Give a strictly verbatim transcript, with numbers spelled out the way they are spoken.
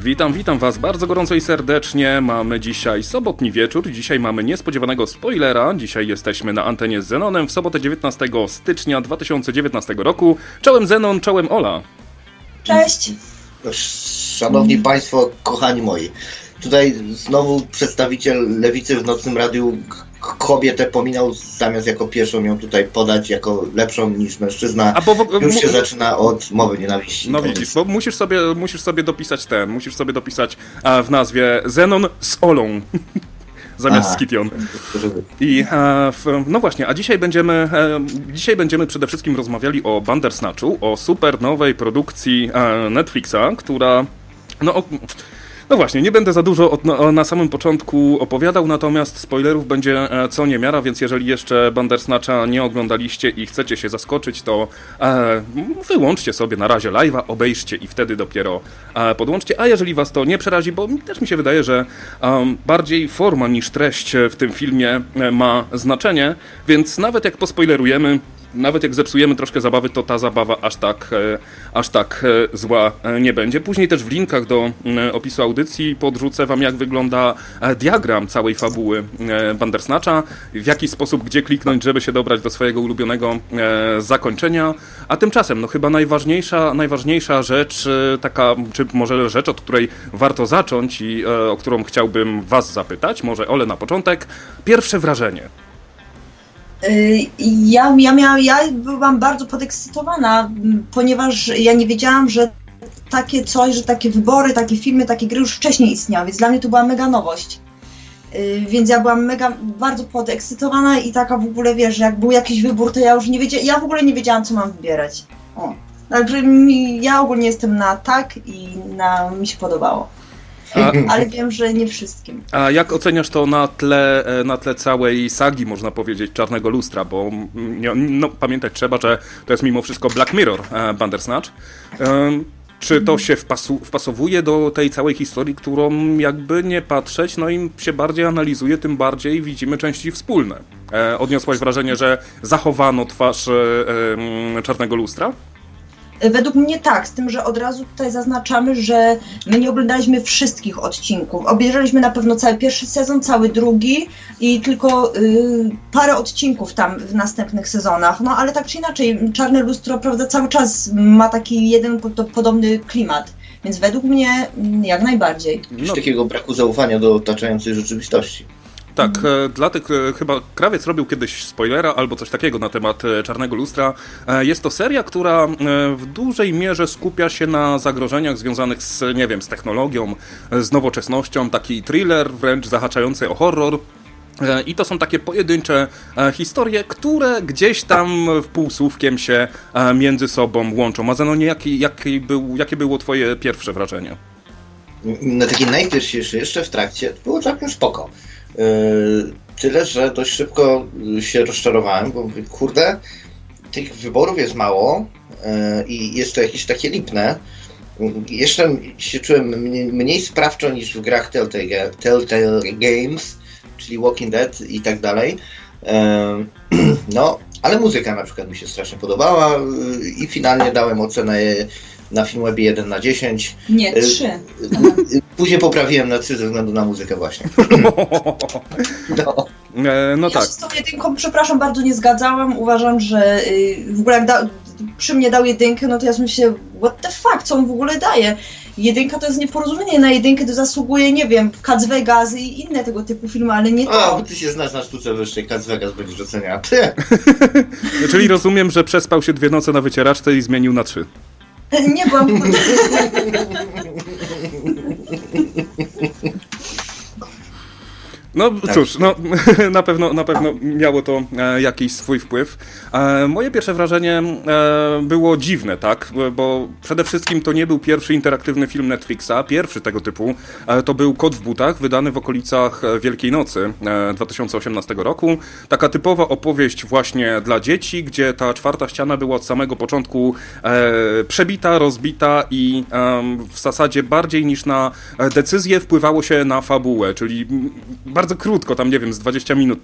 Witam, witam Was bardzo gorąco i serdecznie. Mamy dzisiaj sobotni wieczór, dzisiaj mamy niespodziewanego spoilera. Dzisiaj jesteśmy na antenie z Zenonem w sobotę dziewiętnastego stycznia dwa tysiące dziewiętnastego roku. Czołem Zenon, czołem Ola. Cześć. Szanowni Państwo, kochani moi. Tutaj znowu przedstawiciel Lewicy w Nocnym Radiu kobietę pominął, zamiast jako pierwszą ją tutaj podać jako lepszą niż mężczyzna. A bo w... Już się zaczyna od mowy nienawiści. No widzisz, bo musisz sobie, musisz sobie dopisać ten, musisz sobie dopisać a, w nazwie Zenon z Olą. Zamiast Aha. Skition. I e, w, no właśnie, a dzisiaj będziemy e, dzisiaj będziemy przede wszystkim rozmawiali o Bandersnatchu, o super nowej produkcji e, Netflixa, która no o, No właśnie, nie będę za dużo od, no, na samym początku opowiadał, natomiast spoilerów będzie e, co niemiara, więc jeżeli jeszcze Bandersnatcha nie oglądaliście i chcecie się zaskoczyć, to e, wyłączcie sobie na razie live'a, obejrzcie i wtedy dopiero e, podłączcie, a jeżeli was to nie przerazi, bo też mi się wydaje, że e, bardziej forma niż treść w tym filmie e, ma znaczenie, więc nawet jak pospoilerujemy, nawet jak zepsujemy troszkę zabawy, to ta zabawa aż tak, e, aż tak e, zła e, nie będzie. Później też w linkach do e, opisu audycji podrzucę wam, jak wygląda e, diagram całej fabuły e, Bandersnatcha, w jaki sposób, gdzie kliknąć, żeby się dobrać do swojego ulubionego e, zakończenia. A tymczasem, no chyba najważniejsza, najważniejsza rzecz, e, taka, czy może rzecz, od której warto zacząć i e, o którą chciałbym was zapytać, może Ole na początek. Pierwsze wrażenie. Ja, ja, miałam, ja byłam bardzo podekscytowana, ponieważ ja nie wiedziałam, że takie coś, że takie wybory, takie filmy, takie gry już wcześniej istniały, więc dla mnie to była mega nowość. Więc ja byłam mega, bardzo podekscytowana i taka w ogóle, wiesz, jak był jakiś wybór, to ja już nie wiedziałam, ja w ogóle nie wiedziałam, co mam wybierać. O. Także mi, ja ogólnie jestem na tak i na mi się podobało. A, ale wiem, że nie wszystkim. A jak oceniasz to na tle, na tle całej sagi, można powiedzieć, Czarnego Lustra, bo no, pamiętać trzeba, że to jest mimo wszystko Black Mirror Bandersnatch. Czy to się wpasu, wpasowuje do tej całej historii, którą jakby nie patrzeć, no im się bardziej analizuje, tym bardziej widzimy części wspólne. Odniosłaś wrażenie, że zachowano twarz Czarnego Lustra? Według mnie tak, z tym, że od razu tutaj zaznaczamy, że my nie oglądaliśmy wszystkich odcinków. Obejrzeliśmy na pewno cały pierwszy sezon, cały drugi i tylko y, parę odcinków tam w następnych sezonach. No ale tak czy inaczej, Czarne Lustro, prawda, cały czas ma taki jeden podobny klimat. Więc według mnie jak najbardziej. Już no. Takiego braku zaufania do otaczającej rzeczywistości. Tak, dla tych, chyba Krawiec robił kiedyś spoilera albo coś takiego na temat Czarnego Lustra. Jest to seria, która w dużej mierze skupia się na zagrożeniach związanych z, nie wiem, z technologią, z nowoczesnością, taki thriller wręcz zahaczający o horror. I to są takie pojedyncze historie, które gdzieś tam półsłówkiem się między sobą łączą. A Zenonie, jaki, jaki był, jakie było twoje pierwsze wrażenie? No takie najpierwsze, jeszcze w trakcie, to było całkiem spoko. Tyle, że dość szybko się rozczarowałem, bo mówię, kurde, tych wyborów jest mało i jest to jakieś takie lipne. Jeszcze się czułem mniej sprawczo niż w grach Telltale, Telltale Games, czyli Walking Dead i tak dalej. No, ale muzyka na przykład mi się strasznie podobała i finalnie dałem ocenę na Filmwebie jeden na dziesięć. Nie, trzy. Później poprawiłem na trzy ze względu na muzykę właśnie. No, e, no ja tak. się z tą jedynką, przepraszam, bardzo nie zgadzałam. Uważam, że w ogóle jak da, przy mnie dał jedynkę, no to ja sobie myślę, what the fuck, co on w ogóle daje? Jedynka to jest nieporozumienie, na jedynkę to zasługuje, nie wiem, Cats Vegas i inne tego typu filmy, ale nie to. A, bo ty się znasz na sztuce wyższej, Cats Vegas będziesz oceniał. Czyli rozumiem, że przespał się dwie noce na wycieraczce i zmienił na trzy. Nie byłam. No cóż, no, na pewno, na pewno miało to e, jakiś swój wpływ. E, moje pierwsze wrażenie e, było dziwne, tak? Bo przede wszystkim to nie był pierwszy interaktywny film Netflixa. Pierwszy tego typu e, to był Kot w butach, wydany w okolicach Wielkiej Nocy e, dwa tysiące osiemnastego roku. Taka typowa opowieść właśnie dla dzieci, gdzie ta czwarta ściana była od samego początku e, przebita, rozbita i e, w zasadzie bardziej niż na decyzję wpływało się na fabułę, czyli bardzo krótko, tam nie wiem, z dwadzieścia minut